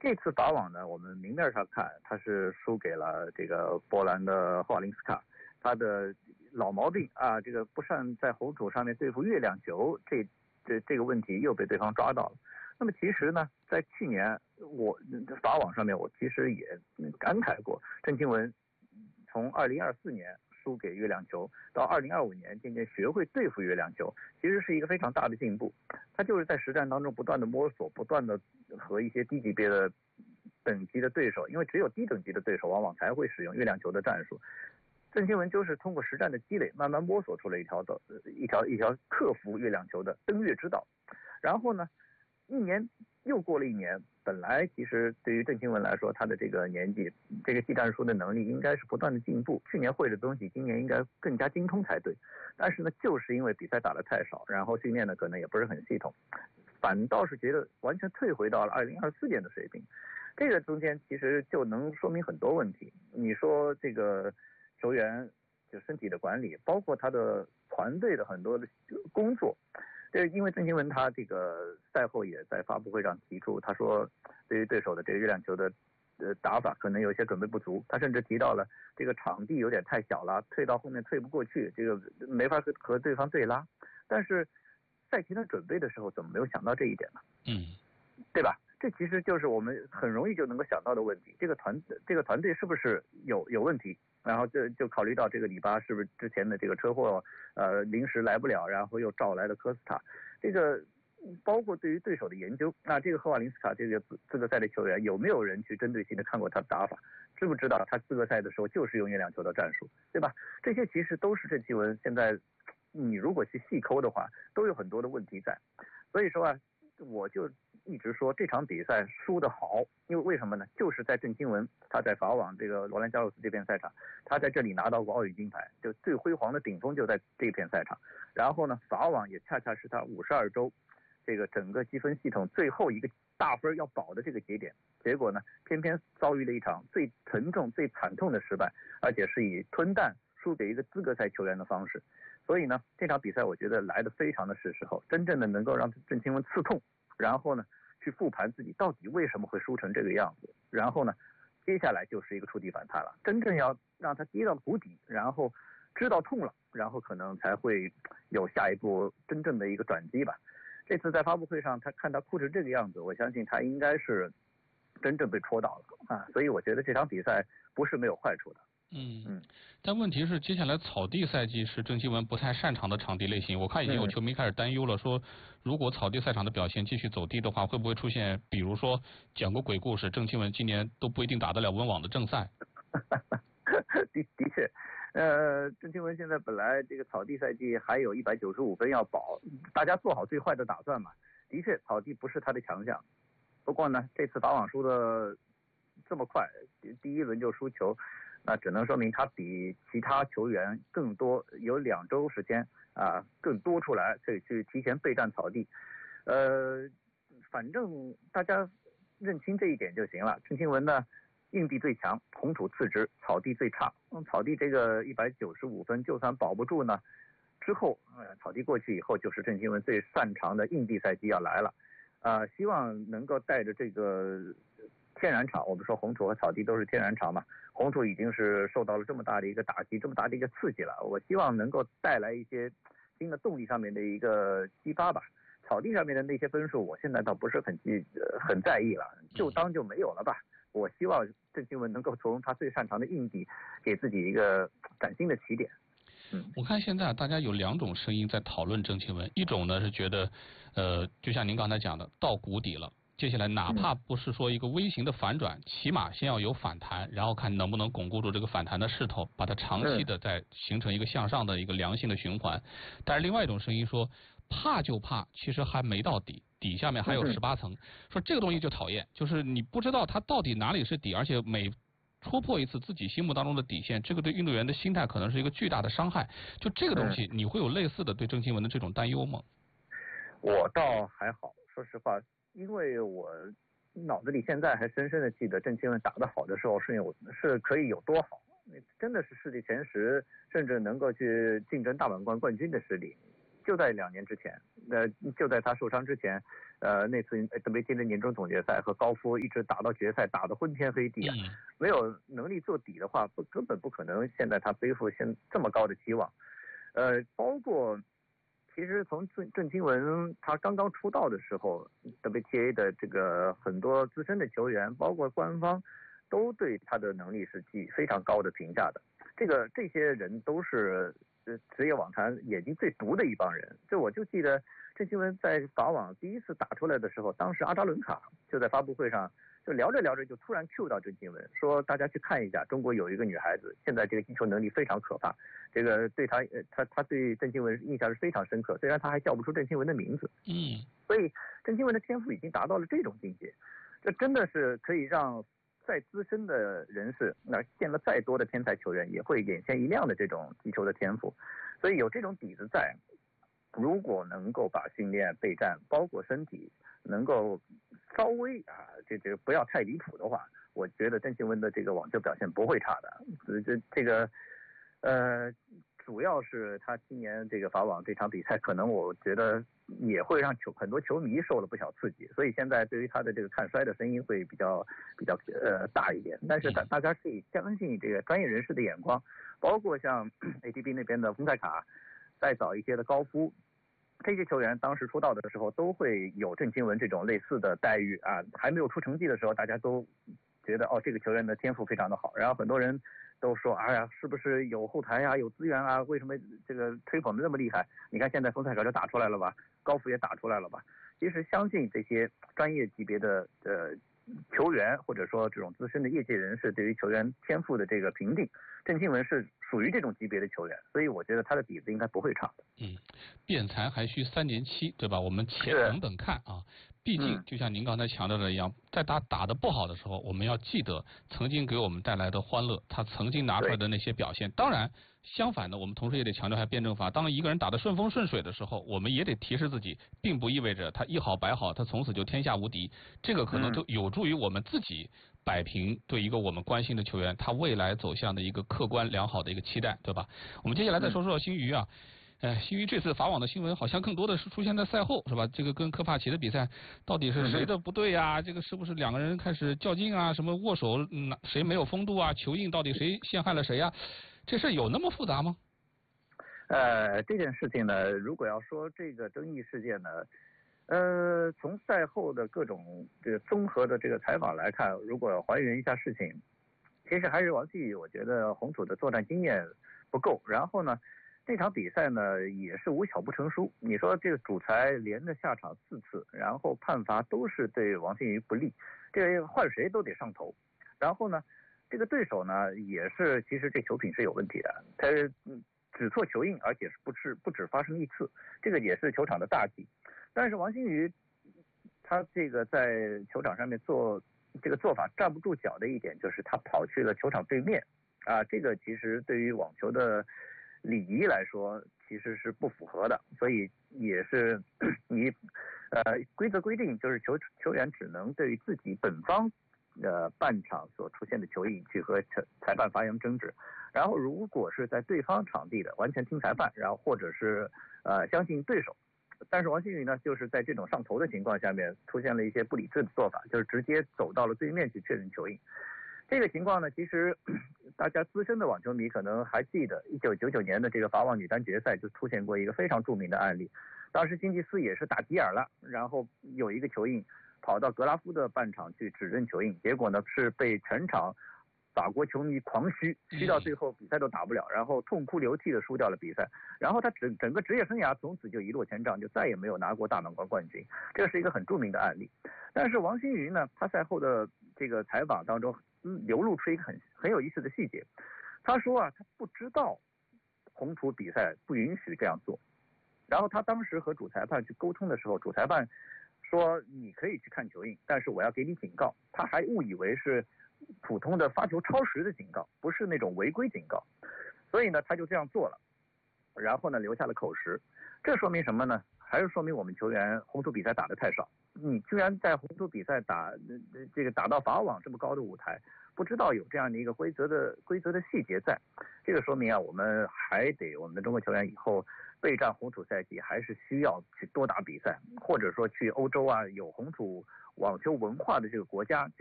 这次法网呢，我们明面上看他是输给了这个波兰的霍瓦林斯卡，他的老毛病啊，这个不善在红土上面对付月亮球，这个问题又被对方抓到了。那么其实呢，在去年法网上面，我其实也感慨过，郑钦文从2024年输给月亮球，到2025年渐渐学会对付月亮球，其实是一个非常大的进步。他就是在实战当中不断的摸索，不断的和一些低级别的等级的对手，因为只有低等级的对手往往才会使用月亮球的战术。郑钦文就是通过实战的积累，慢慢摸索出了一条克服月亮球的登月之道。然后呢，又过了一年，本来其实对于郑钦文来说，他的这个年纪，这个技战术的能力应该是不断的进步。去年会的东西，今年应该更加精通才对。但是呢，就是因为比赛打得太少，然后训练呢可能也不是很系统，反倒是觉得完全退回到了2024年的水平。这个中间其实就能说明很多问题。你说这个球员就身体的管理，包括他的团队的很多的工作。因为郑钦文他这个赛后也在发布会上提出，他说对于对手的这个月亮球的打法可能有些准备不足，他甚至提到了这个场地有点太小了，退到后面退不过去，这个没法和对方对拉。但是赛前的准备的时候怎么没有想到这一点呢？对吧？这其实就是我们很容易就能够想到的问题。这个团队是不是有问题？然后就考虑到这个里巴是不是之前的这个车祸临时来不了，然后又召来了科斯塔。这个包括对于对手的研究，那这个赫瓦林斯卡这个资格赛的球员有没有人去针对性的看过他的打法？知不知道他资格赛的时候就是用月亮球的战术，对吧？这些其实都是郑钦文现在你如果去细抠的话，都有很多的问题在。所以说啊，我就一直说这场比赛输得好，因为为什么呢？就是在郑钦文他在法网这个罗兰加洛斯这片赛场，他在这里拿到过奥运金牌，就最辉煌的顶峰就在这片赛场。然后呢，法网也恰恰是他52周这个整个积分系统最后一个大分要保的这个节点。结果呢，偏偏遭遇了一场最沉重、最惨痛的失败，而且是以吞蛋输给一个资格赛球员的方式。所以呢，这场比赛我觉得来得非常的是时候，真正的能够让郑钦文刺痛，然后呢去复盘自己到底为什么会输成这个样子，然后呢接下来就是一个触底反弹了，真正要让他跌到谷底，然后知道痛了，然后可能才会有下一步真正的一个转机吧。这次在发布会上他看他哭成这个样子，我相信他应该是真正被戳到了啊，所以我觉得这场比赛不是没有坏处的。 但问题是接下来草地赛季是郑钦文不太擅长的场地类型，我看已经有球迷开始担忧了，说如果草地赛场的表现继续走低的话，会不会出现比如说讲过鬼故事，郑钦文今年都不一定打得了温网的正赛。 的确，郑钦文现在本来这个草地赛季还有195分要保，大家做好最坏的打算嘛。的确，草地不是他的强项。不过呢，这次法网输的这么快，第一轮就输球，那只能说明他比其他球员更多，有2周时间啊，更多出来可以去提前备战草地。反正大家认清这一点就行了。郑钦文呢，硬地最强，红土次之，草地最差。草地这个195分，就算保不住呢，之后草地过去以后，就是郑钦文最擅长的硬地赛季要来了。希望能够带着这个天然场，我们说红土和草地都是天然场嘛，红土已经是受到了这么大的一个打击，这么大的一个刺激了，我希望能够带来一些新的动力上面的一个激发吧。草地上面的那些分数，我现在倒不是很在意了，就当就没有了吧。我希望郑钦文能够从他最擅长的硬地，给自己一个崭新的起点。 我看现在大家有2种声音在讨论郑钦文，一种呢是觉得，就像您刚才讲的，到谷底了，接下来哪怕不是说一个微型的反转，起码先要有反弹，然后看能不能巩固住这个反弹的势头，把它长期的再形成一个向上的一个良性的循环。但是另外一种声音说，怕就怕，其实还没到底，底下面还有18层，说这个东西就讨厌，就是你不知道它到底哪里是底，而且每戳破一次自己心目当中的底线，这个对运动员的心态可能是一个巨大的伤害。就这个东西，你会有类似的对郑钦文的这种担忧吗？ 我倒还好，说实话，因为我脑子里现在还深深的记得郑钦文打得好的时候是可以有多好，真的是世界前10，甚至能够去竞争大满贯冠军的实力。 就在2年之前，就在他受伤之前，那次WTA的年终总决赛和高夫一直打到决赛，打得昏天黑地啊，没有能力做底的话，根本不可能现在他背负这么高的期望，包括。其实从郑钦文他刚刚出道的时候 ，WTA 的这个很多资深的球员，包括官方，都对他的能力是寄非常高的评价的。这些人都是职业网坛眼睛最毒的一帮人。我就记得郑钦文在法网第一次打出来的时候，当时阿扎伦卡就在发布会上就聊着聊着就突然 Q 到郑钦文，说大家去看一下，中国有一个女孩子，现在这个击球能力非常可怕。这个对他对郑钦文印象是非常深刻，虽然他还叫不出郑钦文的名字，所以郑钦文的天赋已经达到了这种境界，这真的是可以让再资深的人士，那见了再多的天才球员也会眼前一亮的这种击球的天赋，所以有这种底子在，如果能够把训练备战包括身体能够稍微这个不要太离谱的话，我觉得郑钦文的这个网球表现不会差的。这个主要是他今年这个法网这场比赛，可能我觉得也会让很多球迷受了不小刺激，所以现在对于他的这个看衰的声音会比较大一点。但是大家可以相信这个专业人士的眼光，包括像 ATP 那边的丰塞卡，再早一些的高夫。这些球员当时出道的时候都会有郑钦文这种类似的待遇啊，还没有出成绩的时候，大家都觉得这个球员的天赋非常的好，然后很多人都说是不是有后台有资源啊？为什么这个吹捧的那么厉害？你看现在丰塞卡就打出来了吧，高夫也打出来了吧？其实相信这些专业级别的球员或者说这种资深的业界人士对于球员天赋的这个评定，郑钦文是属于这种级别的球员，所以我觉得他的底子应该不会差的。 辩才还需3年期，对吧？我们且等等看啊。毕竟就像您刚才强调的一样，在他打得不好的时候，我们要记得曾经给我们带来的欢乐，他曾经拿出来的那些表现。当然，相反的，我们同时也得强调一下辩证法。当一个人打得顺风顺水的时候，我们也得提示自己，并不意味着他一好百好，他从此就天下无敌。这个可能就有助于我们自己摆平对一个我们关心的球员他未来走向的一个客观良好的一个期待，对吧？我们接下来再说说辛瑜啊。辛瑜这次法网的新闻好像更多的是出现在赛后，是吧？这个跟科帕奇的比赛到底是谁的不对呀？这个是不是2个人开始较劲啊？什么握手，谁没有风度啊？球印到底谁陷害了谁呀？这事有那么复杂吗？ 这件事情呢，如果要说这个争议事件呢，从赛后的各种这个综合的这个采访来看，如果还原一下事情，其实还是王继宇，我觉得红土的作战经验不够，然后呢。这场比赛呢也是无巧不成书，你说这个主裁连着下场4次，然后判罚都是对王欣瑜不利，这个换谁都得上头。然后呢，这个对手呢也是其实这球品是有问题的，他只错球印，而且是不止发生1次，这个也是球场的大忌。但是王欣瑜他这个在球场上面这个做法站不住脚的一点就是他跑去了球场对面这个其实对于网球的礼仪来说其实是不符合的，所以也是规则规定就是球员只能对于自己本方半场所出现的球印去和裁判发生争执，然后如果是在对方场地的完全听裁判，然后或者是相信对手。但是王欣瑜呢就是在这种上头的情况下面出现了一些不理智的做法，就是直接走到了对面去确认球印。这个情况呢，其实大家资深的网球迷可能还记得1999年的这个法网女单决赛就出现过一个非常著名的案例，当时辛吉斯也是打急眼了，然后有一个球印跑到格拉夫的半场去指认球印，结果呢是被全场法国球迷狂嘘到最后比赛都打不了，然后痛哭流涕的输掉了比赛，然后他整个职业生涯从此就一落千丈，就再也没有拿过大满贯冠军，这是一个很著名的案例。但是王欣瑜呢，他赛后的这个采访当中流露出一个很有意思的细节，他说他不知道红土比赛不允许这样做，然后他当时和主裁判去沟通的时候，主裁判说你可以去看球印，但是我要给你警告，他还误以为是普通的发球超时的警告，不是那种违规警告，所以呢他就这样做了，然后呢留下了口实。这说明什么呢？还是说明我们球员红土比赛打得太少， 你居然在红土比赛打到法网这么高的舞台，不知道有这样的一个规则的细节在，这个说明啊，我们的中国球员以后备战红土赛季还是需要去多打比赛，或者说去欧洲啊有红土网球文化的这个国家